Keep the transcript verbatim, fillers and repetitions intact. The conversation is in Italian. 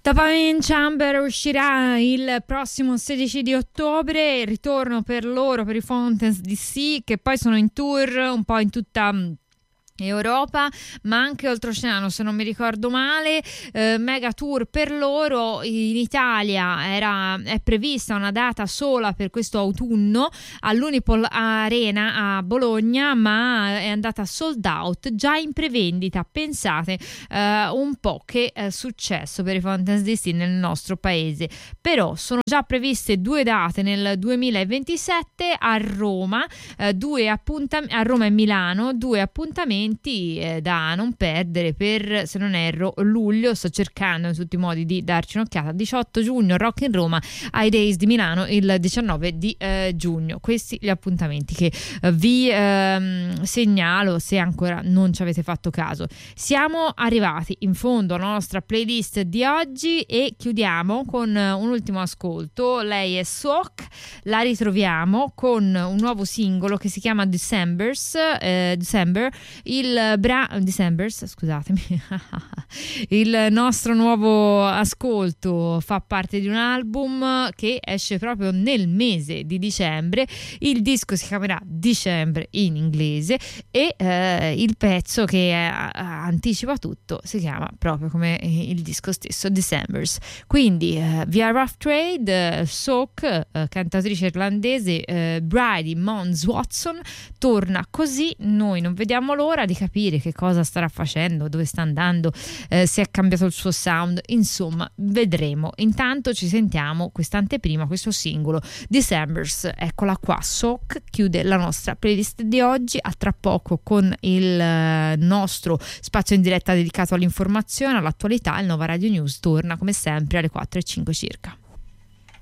Dopamine Chamber uscirà il prossimo sedici di ottobre, il ritorno per loro, per i Fountains D C, che poi sono in tour un po' in tutta Europa, ma anche oltreoceano, se non mi ricordo male. eh, mega tour per loro. In Italia era, è prevista una data sola per questo autunno all'Unipol Arena a Bologna, ma è andata sold out già in prevendita. Pensate eh, un po' che è successo per i Fountains D C nel nostro paese. Però sono già previste due date nel duemilaventisette a Roma, eh, due appuntam- a Roma e Milano, due appuntamenti eh, da non perdere per, se non erro, luglio. Sto cercando in tutti i modi di darci un'occhiata. diciotto giugno Rock in Roma, ai Days di Milano il diciannove di eh, giugno. Questi gli appuntamenti che eh, vi ehm, segnalo se ancora non ci avete fatto caso. Siamo arrivati in fondo alla nostra playlist di oggi e chiudiamo con un ultimo ascolto. Lei è Soak, la ritroviamo con un nuovo singolo che si chiama Decembers, eh, December. Il bra- Decembers, scusatemi. Il nostro nuovo ascolto fa parte di un album che esce proprio nel mese di dicembre. Il disco si chiamerà Dicembre in inglese e eh, il pezzo che eh, anticipa tutto si chiama proprio come il disco stesso, Decembers. Quindi eh, via Rough Trade, eh, Soak, eh, cantatrice irlandese, eh, Bridie Mons Watson torna così. Noi non vediamo l'ora di capire che cosa starà facendo, dove sta andando, eh, se è cambiato il suo sound, insomma vedremo. Intanto ci sentiamo quest'anteprima, questo singolo Decembers. Eccola qua, Soak chiude la nostra playlist di oggi. A tra poco con il eh, nostro spazio in diretta dedicato all'informazione, all'attualità. Il Nova Radio News torna come sempre alle quattro e cinque circa.